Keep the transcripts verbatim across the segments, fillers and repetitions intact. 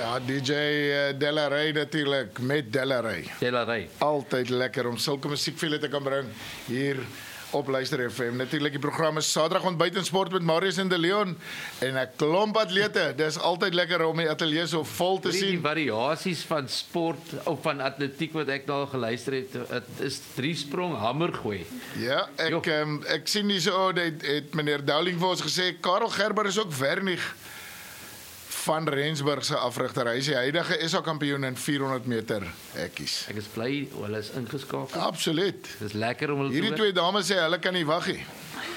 Ja, D J Della Rey natuurlijk, met Della Rey. Della Rey. Altyd lekker om sulke musiekvele te kan bring hier op Luister F M. Natuurlik die programme Saterdag ontbyt en sport met Marius en De Leon en 'n klomp atlete. Dis altyd lekker om die ateljee so vol te Die sien. variasies van sport of van atletiek wat ek nou geluister het, het is driesprong, hamergooi. Ja, ek um, ek sien hier so het, het meneer Dowling vir ons gesê Karel Gerber is ook Vernig van Rensburg se afrigter. Hy is die huidige S A kampioen in vierhonderd meter hekkies. Ek is bly hulle is ingeskakel. Absoluut. Dis lekker om hulle Hierdie twee dames sê hulle kan nie wag nie.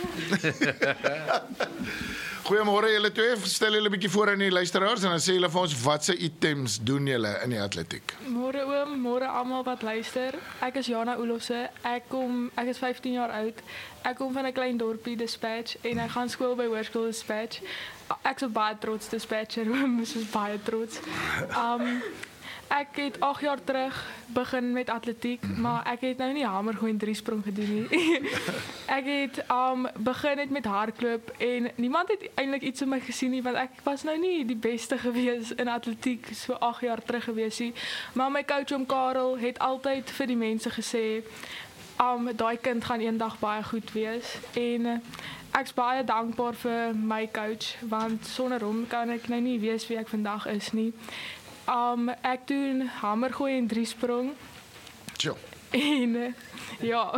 Goeiemôre julle twee, stel julle 'n bietjie voor aan die luisteraars en dan sê julle vir ons watse items doen julle in die atletiek. Môre oom, môre almal wat luister. Ek is Jana Olofse. Ek kom ek is vyftien jaar oud. Ek kom van 'n klein dorpie Dispatch en ek gaan skool by Hoërskool Dispatch. Ek is baie trots Dispatcher, oom, is baie trots. Um Ek het agt jaar terug begin met atletiek, maar ek het nou nie hamergooi en driesprong gedoen nie. Ek het um begin het met hardloop en niemand het eintlik iets in my gesien nie, want ek was nou nie die beste gewees in atletiek so agt jaar terug gewees nie. Maar my coach oom Karel het altyd vir die mense gesê, um daai kind gaan eendag baie goed wees en uh, ek's baie dankbaar vir my coach, want sonder hom kan ek nou nie weet wie ek vandag is nie. Um, ek doen hamergooi en driesprong. Tjoh. En, uh, ja.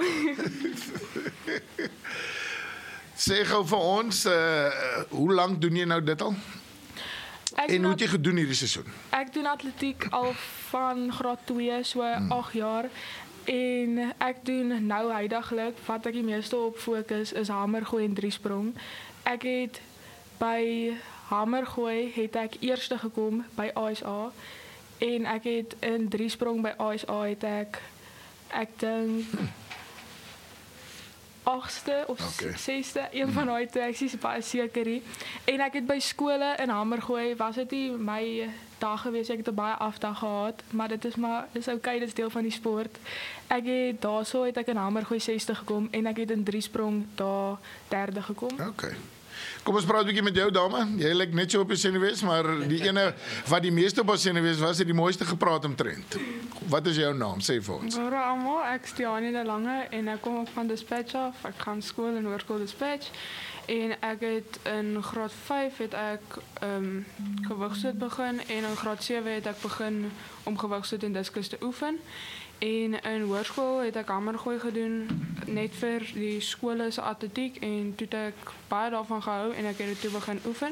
Sê gou vir ons, uh, hoe lank doen jy nou dit al? Ek en hoe het jy gedoen hierdie seisoen? Ek doen atletiek al van graad twee, so hmm. agt jaar. En ek doen nou huidiglik, wat ek die meeste op fokus, is hamergooi en driesprong. Ek het by hamergooi het ek eerste gekom by A S A en ek het in driesprong by A S A het ek ek dink agste of okay. sesde, een van daai twee, ek is baie seker nie. En ek het by skole in hamergooi, was dit nie my dag gewees, ek het 'n baie afdag gehad, maar dit is maar is okay, dit is deel van die sport. Ek het daarso het ek in hamergooi sesde gekom en ek het in driesprong daar derde gekom. Okay. Kom ons praat 'n bietjie met jou dame. Jy lyk net so op die senuwees, maar die ene wat die meeste op die senuwees was, het die mooiste gepraat omtrent. Wat is jou naam? Sê vir ons. Môre almal, ek is Tiani de Lange en ek kom ook van Dispatch af. Ek gaan skool in Hoërskool Dispatch en ek het in graad vyf het ek ehm um, gewigstoot begin en in graad sewe het ek begin om gewigstoot en diskus te oefen. En in hoërskool het ek hamergooi gedoen net vir die skole se atletiek en toe het ek baie daarvan gehou en ek het dit toe begin oefen.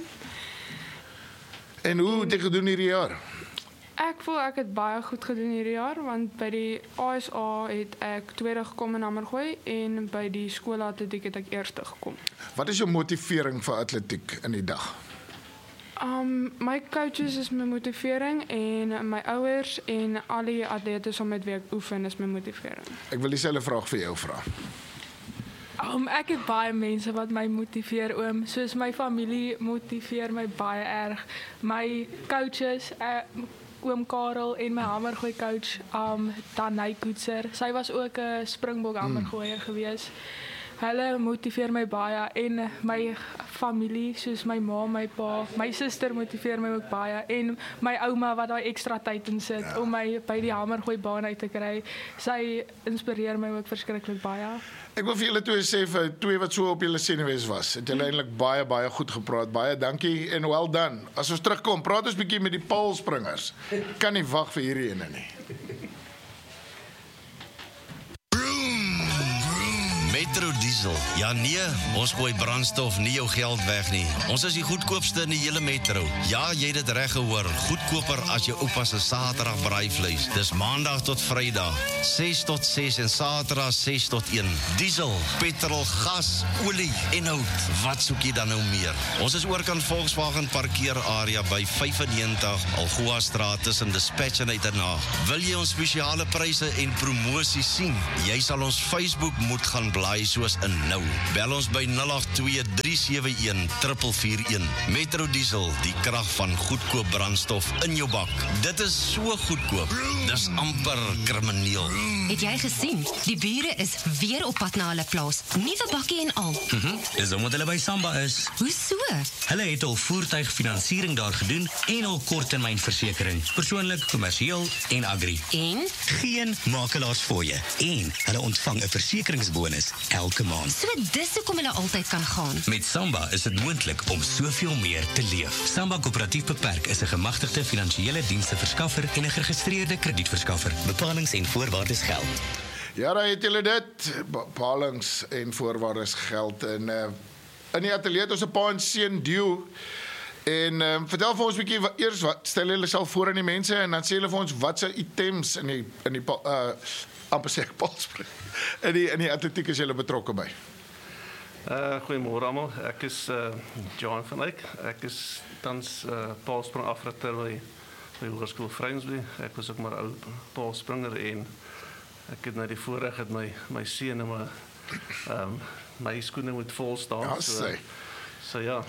En hoe het jy gedoen hierdie jaar? Ek voel ek het baie goed gedoen hierdie jaar want by die A S A het ek tweede gekom in hamergooi en by die skool atletiek het ek eerste gekom. Wat is jou motivering vir atletiek in die dag? Um, my coaches is my motivering en my ouers en al die atletes om met wie ek oefen is my motivering. Ek wil dieselfde vraag vir jou vra. Um, ek het baie mense wat my motiveer, oom. Soos my familie motiveer my baie erg. My coaches, uh, oom Karel en my hamergooi coach, um, Danai Koetser. Sy was ook 'n springbok hamergooier mm. gewees. Hulle motiveer my baie en my familie, soos my ma, my pa, my suster motiveer my ook baie en my ouma wat daai ekstra tyd in sit ja. om my by die hamergooi baan uit te kry. Sy inspireer my ook verskriklik baie. Ek wil vir julle twee sê vir twee wat so op julle senuwees was. Het julle eintlik baie baie goed gepraat. Baie dankie en well done. As ons terugkom, praat ons bietjie met die paalspringers. Kan nie wag vir hierdie ene nie. Metro Diesel. Ja nee, ons gooi brandstof nie jou geld weg nie. Ons is die goedkoopste in die hele metro. Ja, jy het dit reg gehoor. Goedkoper as jou oupa se Saterdag braaivleis. Dis Maandag tot Vrydag, ses tot ses en Saterdag ses tot een. Diesel, petrol, gas, olie en hout. Wat soek jy dan nou meer? Ons is oorkant Volkswagen parkeerarea by vyfennegentig Algoa Straat tussen Dispatch en Uitenhaag. Wil jy ons spesiale pryse en promosies sien? Jy sal ons Facebook moet gaan blaai draai soos in nou. Bel ons by nul agt twee drie sewe een vier vier een. Metro Diesel, die krag van goedkoop brandstof in jou bak. Dit is so goedkoop, dis amper krimineel. Het jy gesien? Die bure is weer op pad na hulle plaas. Nuwe bakkie en al. Mhm, dis omdat hulle by Samba is. Hoe so? Hulle het al voertuigfinansiering daar gedoen en al korttermynversekering, persoonlik, kommersieel en agri. En? Geen makelaars voor je. En hulle ontvang 'n versekeringsbonus elke maand. So dis hoekom hulle altyd kan gaan. Met Samba is dit moontlik om soveel meer te leef. Samba Koöperatief Beperk is 'n gemagtigde finansiële diensteverskaffer en 'n geregistreerde kredietverskaffer. Bepalings en voorwaardes geld. Ja, daar het julle dit. Bepalings en voorwaardes geld. En uh, in die atelier het ons 'n pa en seun duo. En um, vertel vir ons 'n bietjie eers wat stel julle self voor aan die mense en dan sê julle vir ons wat se items in die in die uh amper sê ek Paulspring. In die in die atletiek is julle betrokke by. Uh goeiemôre almal. Ek is uh John van Eyck. Ek is tans uh Paulspring afrigter by by Hoërskool Vryheidsby. Ek was ook maar ou Paulspringer en ek het nou die voorreg het my my seun en my ehm um, my skoene moet vol staan. Ja, so, sê. so ja.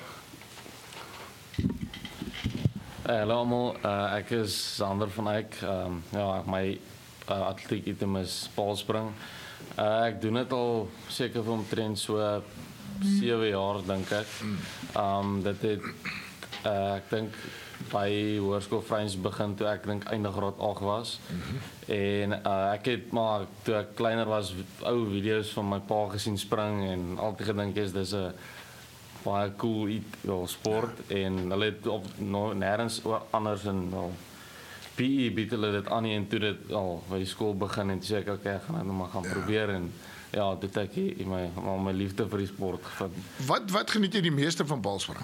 Hallo almal, uh, ek is Sander van Eyck. Um, ja, my uh, atletiek item is Paulspring. Uh, ek doen dit al seker vir omtrent so sewe jaar dink ek. Um dit het uh, ek dink by Hoërskool Vryheidsby begin toe ek dink einde graad agt was. Mm-hmm. En uh, ek het maar toe ek kleiner was ou video's van my pa gesien spring en altyd gedink is dis 'n baie cool iets, ja, sport ja. En hulle het op no, nêrens anders in wel P E bied hulle dit aan en toe dit al by die skool begin en toe sê ek okay, ek gaan dit nou maar gaan ja. probeer en ja, dit het ek my my liefde vir die sport gevind. Wat wat geniet jy die meeste van Paulspring?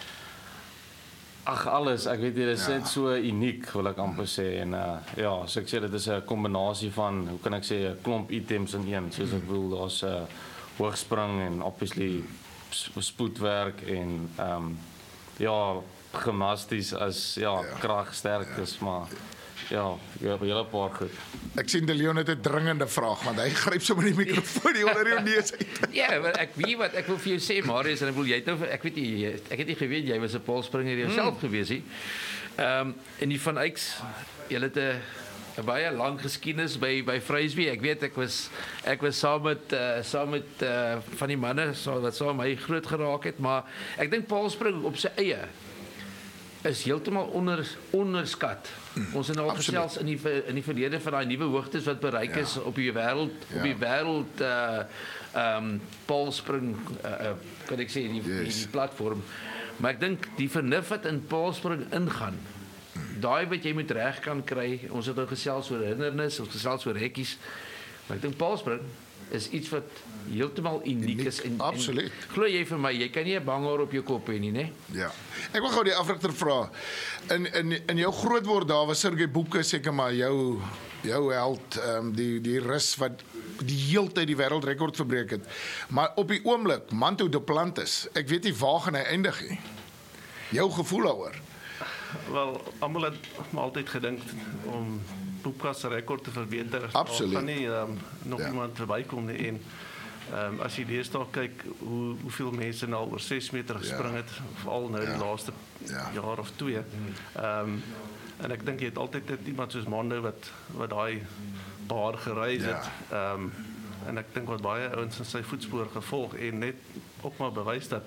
Ag alles, ek weet jy dit is ja. net so uniek wil ek amper sê en uh, ja, so ek sê dit is 'n kombinasie van hoe kan ek sê 'n klomp items in een, soos ek wil daar's 'n uh, hoogspring en obviously spoedwerk en ehm um, ja, gimnasties as ja, ja. krag sterk is, ja. maar ja, jy het 'n hele paar goed. Ek sien De Leon het 'n dringende vraag want hy gryp sommer die mikrofoon hier onder jou neus uit. Ja, maar ek weet wat ek wil vir jou sê, Marius, en ek wil jy het nou ek weet nie ek het nie geweet jy was 'n Paulspringer jouself hmm. gewees nie. Ehm um, en die van Eycks, jy het 'n 'n baie lang geskiedenis by by Vryheidsby. Ek weet ek was ek was saam met uh, saam met uh, van die manne so wat saam my groot geraak het, maar ek dink Paulspring op sy eie is heeltemal onder onderskat. Mm, Ons het al gesels in die in die verlede van daai nuwe hoogtes wat bereik ja. is op die wêreld ja. op die wêreld uh ehm um, Paulspring uh, uh, kan ek sê die, yes. die platform. Maar ek dink die vernuf wat in Paulspring ingaan. Daai wat jy moet reg kan kry. Ons het nou gesels oor hindernis, ons gesels oor hekkies. Maar ek dink Paulspring is iets wat heeltemal uniek is en absoluut. Glo jy vir my, jy kan nie 'n banghaar op jou kop hê nie, né? Ja. Ek wil gou die afrigter vra. In in in jou grootword daar was Sergey Bubka seker maar jou jou held, ehm um, die die rus wat die heeltyd die wêreldrekord verbreek het. Maar op die oomblik, Manto Duplantis, ek weet nie waar gaan hy eindig nie. Jou gevoel daaroor? Wel, almal het altyd gedink om Bubka se rekord te verbeter. Absoluut. Kan nie um, nog ja. iemand verbykom nie en um, as jy deesdae kyk hoe hoeveel mense nou oor ses meter gespring ja. het, veral nou ja. die laaste ja. jaar of twee. Ehm um, en ek dink jy het altyd dit iemand soos Mando wat wat daai paar gereis ja. het. Ehm um, en ek dink wat baie ouens in sy voetspoor gevolg en net ook maar bewys dat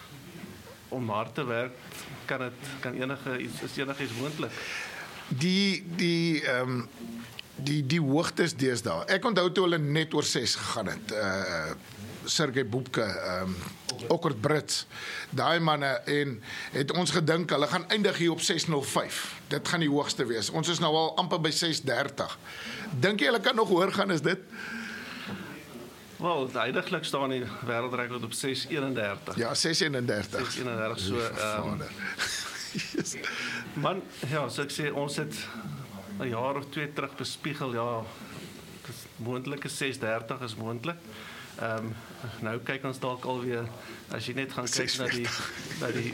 om hard te werk kan dit kan enige iets is enigiets moontlik. Die die ehm um, die die hoogtes deesdae. Ek onthou toe hulle net oor ses gegaan het. Uh Sergey Bubka, ehm um, Okkert Brits. Daai manne en het ons gedink hulle gaan eindig hier op ses nul vyf. Dit gaan die hoogste wees. Ons is nou al amper by ses dertig. Dink jy hulle kan nog hoër gaan as dit? Wel, eindiglik staan die wêreldrekord op ses eenendertig. Ja, ses eenendertig. ses eenendertig so ehm um, yes. Man, ja, so ek sê ons het 'n jaar of twee terug bespiegel, ja, moontlike ses dertig is moontlik. Ehm um, nou kyk ons dalk alweer as jy net gaan kyk na die na die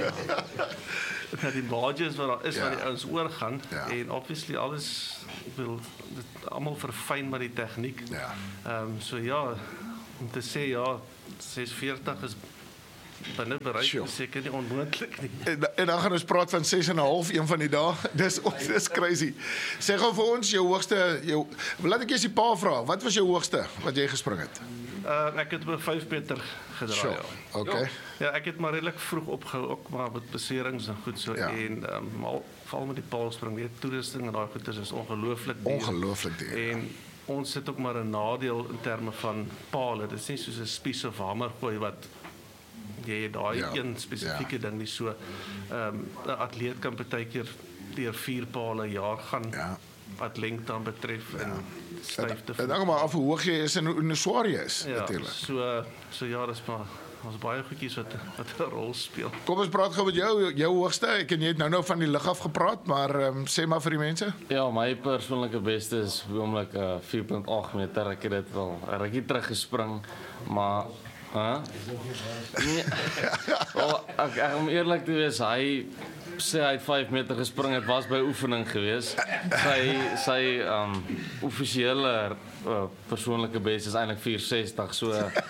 na die margins wat daar is ja. wat die ouens oorgaan ja. en obviously alles wil dit almal verfyn met die tegniek. Ja. Ehm um, so ja, om te sê ja, ses veertig is binne bereik, Sure. seker nie onmoontlik nie. En, en dan gaan ons praat van ses en 'n half een van die dae. Dis dis crazy. Sê gou vir ons jou hoogste jou laat ek eers die pa vra. Wat was jou hoogste wat jy gespring het? Uh, ek het op vyf meter gedraai. Sure. Ja. Okay. Ja, ek het maar redelik vroeg opgehou, ook maar met beserings en goed so Ja. en um, al veral met die paalspring, weet toerusting en daai goeders is ongelooflik duur. Ongelooflik duur. En ons het ook maar 'n nadeel in terme van paale. Dit is nie soos 'n spies of hamer gooi wat jy het daai Ja, een spesifieke ding nie so. Ehm um, 'n atleet kan partykeer deur vier paale 'n jaar gaan Ja. wat lengte aan betref en styfte. Dit hang maar af hoe hoog jy is en hoe, hoe swaar jy is Ja, natuurlik. so so ja, dis maar ons baie goedjies wat wat 'n rol speel. Kom ons praat gou met jou jou hoogste. Ek en jy het nou nou van die lug af gepraat, maar um, sê maar vir die mense. Ja, my persoonlike beste is oomblik uh, vier komma agt meter. Ek het dit wel 'n rukkie terug gespring, maar hè? Nee. Wel, ek, ek om eerlik te wees, hy sê hy het vyf meter gespring, dit was by oefening geweest. Sy sy um offisiële uh, persoonlike beste is eintlik vier sestig, so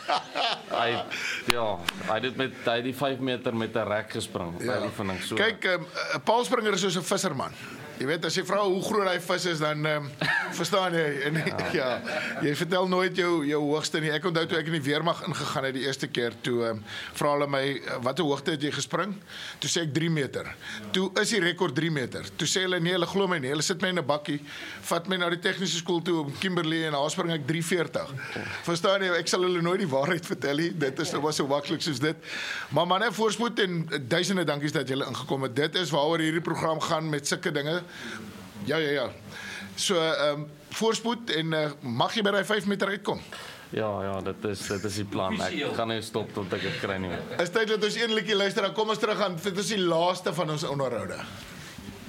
hy ja, hy het dit met hy het die vyf meter met 'n rek gespring by oefening so. Kyk, 'n um, paalspringer is soos 'n visserman. Jy weet as jy vra hoe groot hy vis is dan um, verstaan jy en ja. ja, jy vertel nooit jou jou hoogste nie. Ek onthou toe ek in die weermag ingegaan het die eerste keer toe um, vra hulle my watter hoogte het jy gespring? Toe sê ek drie meter. Toe is die rekord drie meter. Toe sê hulle nee, hulle glo my nie. Hulle sit my in 'n bakkie, vat my na die tegniese skool toe op Kimberley en daar spring ek drie veertig. Verstaan jy? Ek sal hulle nooit die waarheid vertel nie. Dit is was so maklik soos dit. Maar manne, voorspoed en duisende dankies dat julle ingekom het. Dit is waaroor hierdie program gaan met sulke dinge. Ja, ja, ja. So, ehm um, voorspoed en uh, mag jy by daai vyf meter uitkom? Ja, ja, dit is dit is die plan. Ek gaan nie stop tot ek dit kry nie. Is tyd dat ons een liedjie luister, dan kom ons terug aan. Dit is die laaste van ons onderhoude.